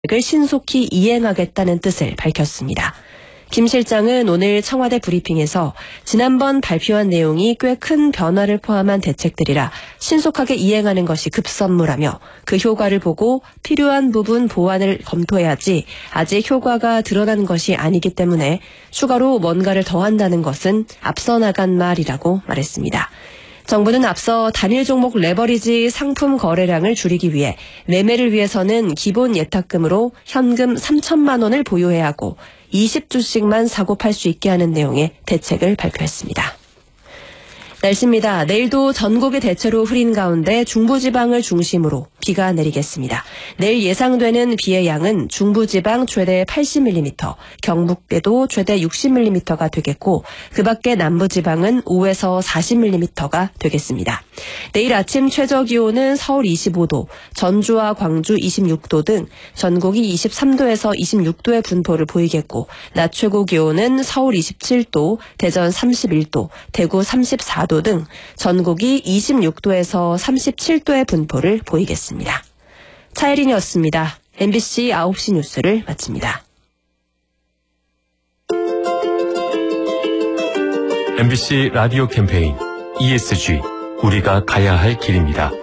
을 신속히 이행하겠다는 뜻을 밝혔습니다. 김 실장은 오늘 청와대 브리핑에서 지난번 발표한 내용이 꽤 큰 변화를 포함한 대책들이라 신속하게 이행하는 것이 급선무라며 그 효과를 보고 필요한 부분 보완을 검토해야지 아직 효과가 드러난 것이 아니기 때문에 추가로 뭔가를 더한다는 것은 앞서 나간 말이라고 말했습니다. 정부는 앞서 단일 종목 레버리지 상품 거래량을 줄이기 위해 매매를 위해서는 기본 예탁금으로 현금 3천만 원을 보유해야 하고 20주씩만 사고 팔 수 있게 하는 내용의 대책을 발표했습니다. 날씨입니다. 내일도 전국이 대체로 흐린 가운데 중부지방을 중심으로 비가 내리겠습니다. 내일 예상되는 비의 양은 중부지방 최대 80mm, 경북에도 최대 60mm가 되겠고 그 밖에 남부지방은 5에서 40mm가 되겠습니다. 내일 아침 최저기온은 서울 25도, 전주와 광주 26도 등 전국이 23도에서 26도의 분포를 보이겠고 낮 최고 기온은 서울 27도, 대전 31도, 대구 34도 등 전국이 26도에서 37도의 분포를 보이겠습니다. 차혜린이었습니다. MBC 9시 뉴스를 마칩니다. MBC 라디오 캠페인 ESG, 우리가 가야 할 길입니다.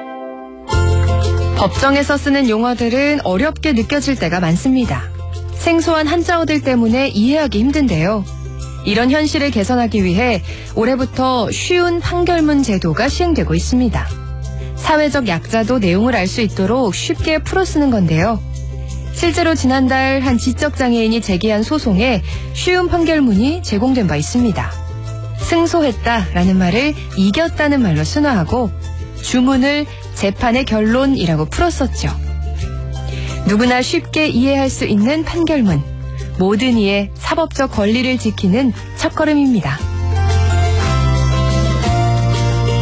법정에서 쓰는 용어들은 어렵게 느껴질 때가 많습니다. 생소한 한자어들 때문에 이해하기 힘든데요. 이런 현실을 개선하기 위해 올해부터 쉬운 판결문 제도가 시행되고 있습니다. 사회적 약자도 내용을 알 수 있도록 쉽게 풀어 쓰는 건데요. 실제로 지난달 한 지적장애인이 제기한 소송에 쉬운 판결문이 제공된 바 있습니다. 승소했다라는 말을 이겼다는 말로 순화하고 주문을 재판의 결론이라고 풀었었죠. 누구나 쉽게 이해할 수 있는 판결문. 모든 이의 사법적 권리를 지키는 첫걸음입니다.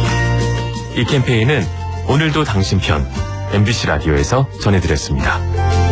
이 캠페인은 오늘도 당신 편 MBC 라디오에서 전해드렸습니다.